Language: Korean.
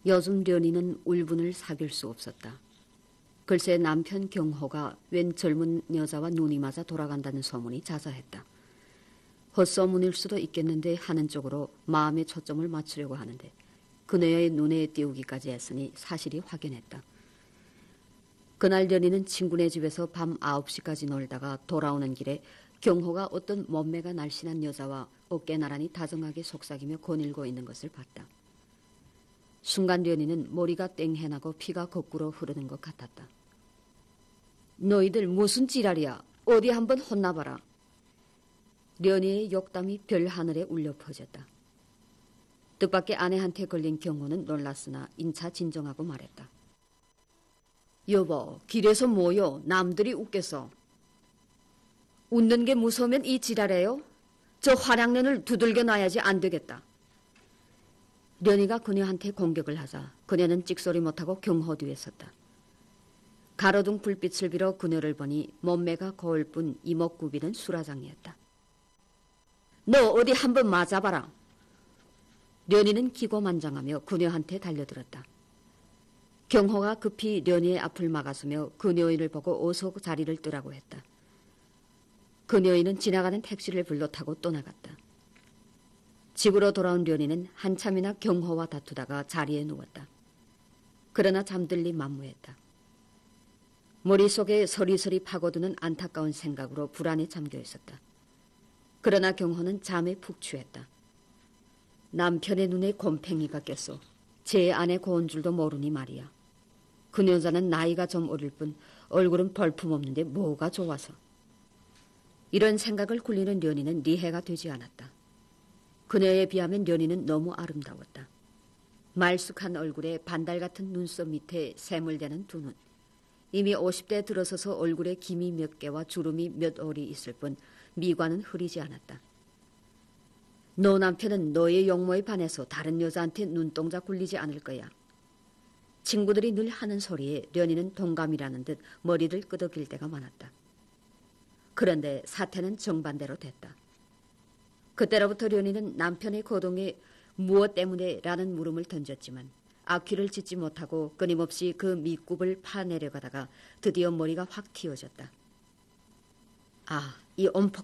여중 련이는 울분을 사귈 수 없었다. 글쎄 남편 경호가 웬 젊은 여자와 눈이 맞아 돌아간다는 소문이 자자했다. 헛소문일 수도 있겠는데 하는 쪽으로 마음의 초점을 맞추려고 하는데 그녀의 눈에 띄우기까지 했으니 사실이 확연했다. 그날 련이는 친구네 집에서 밤 9시까지 놀다가 돌아오는 길에 경호가 어떤 몸매가 날씬한 여자와 어깨 나란히 다정하게 속삭이며 거닐고 있는 것을 봤다. 순간 련이는 머리가 땡해나고 피가 거꾸로 흐르는 것 같았다. 너희들 무슨 지랄이야. 어디 한번 혼나봐라. 련이의 욕담이 별 하늘에 울려 퍼졌다. 뜻밖의 아내한테 걸린 경호는 놀랐으나 인차 진정하고 말했다. 여보, 길에서 뭐요? 남들이 웃겠어. 웃는 게 무서우면 이 지랄해요? 저 화량년을 두들겨 놔야지 안 되겠다. 련이가 그녀한테 공격을 하자 그녀는 찍소리 못하고 경호 뒤에 섰다. 가로등 불빛을 빌어 그녀를 보니 몸매가 거울 뿐 이목구비는 수라장이었다. 너 어디 한번 맞아봐라. 련이는 기고만장하며 그녀한테 달려들었다. 경호가 급히 련이의 앞을 막아서며 그녀인을 보고 어서 자리를 뜨라고 했다. 그녀인은 지나가는 택시를 불러 타고 떠나갔다. 집으로 돌아온 련이는 한참이나 경호와 다투다가 자리에 누웠다. 그러나 잠들리 만무했다. 머릿속에 서리서리 파고드는 안타까운 생각으로 불안에 잠겨 있었다. 그러나 경호는 잠에 푹 취했다. 남편의 눈에 곰팽이가 꼈어. 제 안에 고운 줄도 모르니 말이야. 그 여자는 나이가 좀 어릴 뿐 얼굴은 벌품없는데 뭐가 좋아서. 이런 생각을 굴리는 련이는 리해가 되지 않았다. 그녀에 비하면 련이는 너무 아름다웠다. 말쑥한 얼굴에 반달 같은 눈썹 밑에 새물대는 두 눈. 이미 50대 들어서서 얼굴에 김이 몇 개와 주름이 몇 올이 있을 뿐 미관은 흐리지 않았다. 너 남편은 너의 용모에 반해서 다른 여자한테 눈동자 굴리지 않을 거야. 친구들이 늘 하는 소리에 련이는 동감이라는 듯 머리를 끄덕일 때가 많았다. 그런데 사태는 정반대로 됐다. 그때로부터 련이는 남편의 거동에 무엇 때문에 라는 물음을 던졌지만 악귀를 짓지 못하고 끊임없이 그 밑굽을 파내려가다가 드디어 머리가 확 튀어졌다. 아, 이 온폭